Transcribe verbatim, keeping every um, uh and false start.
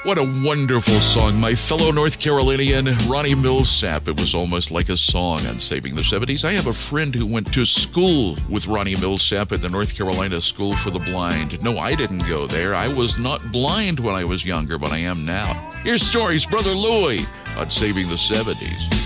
What a wonderful song. My fellow North Carolinian, Ronnie Millsap. It was almost like a song on Saving the seventies. I have a friend who went to school with Ronnie Millsap at the North Carolina School for the Blind. No, I didn't go there. I was not blind when I was younger, but I am now. Here's Stories, Brother Louie on Saving the seventies.